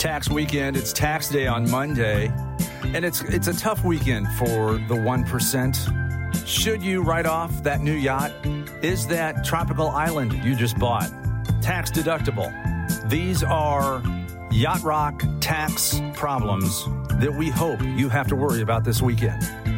Tax weekend. It's tax day on Monday, and it's a tough weekend for the 1%. Should you write off that new yacht? Is that tropical island you just bought tax deductible? These are Yacht Rock tax problems that we hope you have to worry about this weekend.